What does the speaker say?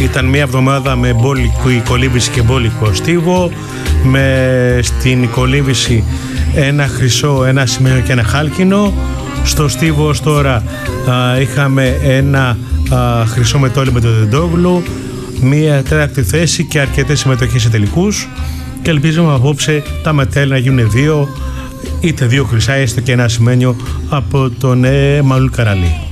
Ήταν μια εβδομάδα με μπόλικη κολύμβηση και μπόλικο στίβο, με στην κολύμβηση ένα χρυσό, ένα ασημένιο και ένα χάλκινο. Στο στίβο ως τώρα είχαμε ένα χρυσό μετώλι με το Δεντόγλου, μία τέταρτη θέση και αρκετές συμμετοχές σε τελικούς, και ελπίζουμε απόψε τα μετέλη να γίνουν δύο, είτε δύο χρυσά έστω και ένα ασημένιο από τον Μαλούλ Καραλή.